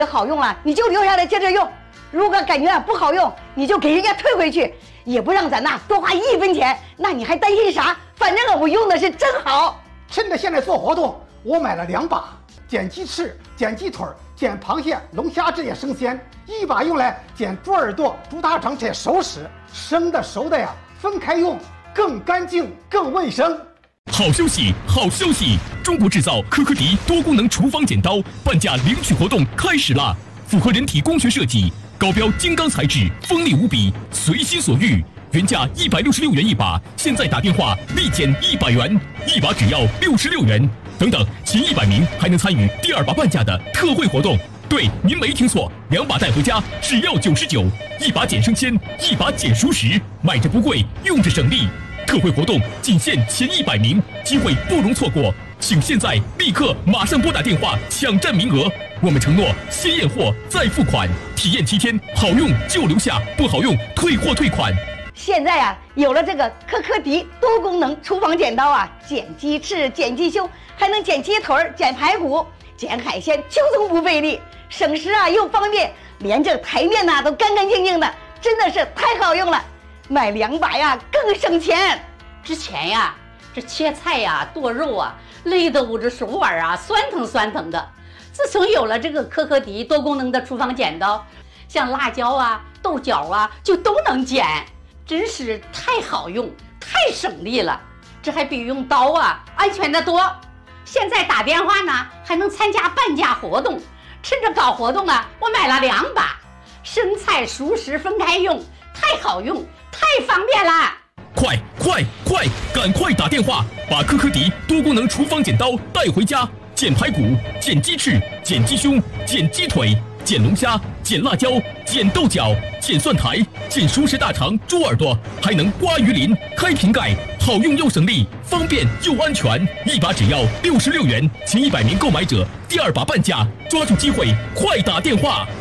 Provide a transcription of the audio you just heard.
好用了，你就留下来接着用；如果感觉不好用，你就给人家退回去，也不让咱多花1分钱。那你还担心啥？反正我用的是真好。 趁着现在做活动，我买了2把，剪鸡翅、剪鸡腿、剪螃蟹、龙虾这些生鲜；1把用来剪猪耳朵、猪大肠这些熟食，生的熟的呀分开用，更干净更卫生。 好消息，好消息！中国制造科科迪多功能厨房剪刀半价领取活动开始啦！符合人体工学设计，高标金刚材质，锋利无比，随心所欲。原价166元1把，现在打电话立减100元，1把只要66元。等等，前100名还能参与第2把半价的特惠活动。对，您没听错，2把带回家只要99，1把减生鲜，1把减熟食，买着不贵，用着省力。特惠活动仅限前100名，机会不容错过，请现在立刻马上拨打电话抢占名额。我们承诺先验货再付款，体验7天，好用就留下，不好用退货退款。 现在有了这个科科迪多功能厨房剪刀剪鸡翅、剪鸡胸，还能剪鸡腿、剪排骨、剪海鲜，轻松不费力，省时又方便，连这台面都干干净净的，真的是太好用了。买2把更省钱。 之前这切菜剁肉累得我这手腕酸疼酸疼的。自从有了这个科科迪多功能的厨房剪刀，像辣椒豆角就都能剪，真是太好用，太省力了。这还比用刀安全得多。现在打电话呢还能参加半价活动，趁着搞活动我买了2把，生菜熟食分开用，太好用，太方便了。 快，赶快打电话，把科科迪多功能厨房剪刀带回家，剪排骨、剪鸡翅、剪鸡胸、剪鸡腿、剪龙虾、剪辣椒、剪豆角、剪蒜苔、剪熟食大肠、猪耳朵，还能刮鱼鳞、开瓶盖，好用又省力，方便又安全。1把只要66元，前100名购买者第2把半价，抓住机会，快打电话！